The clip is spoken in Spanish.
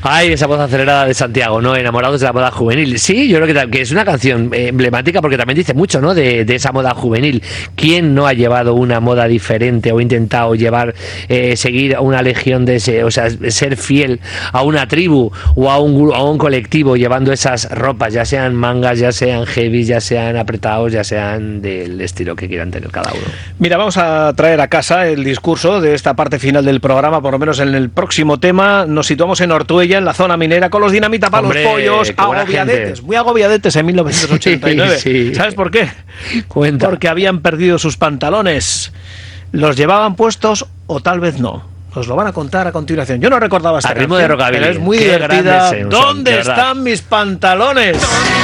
Ay, esa voz acelerada de Santiago, ¿no? Enamorados de la moda juvenil. Sí, yo creo que es una canción emblemática porque también dice mucho, ¿no? De esa moda juvenil. ¿Quién no ha llevado una moda diferente o intentado seguir a una legión de ese, o sea, ser fiel a una tribu o a un colectivo llevando esas ropas, ya sean mangas, ya sean heavy, ya sean apretados, ya sean del estilo que quieran tener cada uno? Mira, vamos a traer a casa el discurso de esta parte final del programa, por lo menos en el próximo tema. Nos situamos en Ortuella, en la zona minera, con los dinamita para los pollos, agobiadetes, muy agobiadetes en 1989. Sí. ¿Sabes por qué? Cuenta. Porque habían perdido sus pantalones. ¿Los llevaban puestos o tal vez no? Os lo van a contar a continuación. Yo no recordaba esta canción, de rockabilly, pero es muy divertida. ¿Dónde están mis pantalones?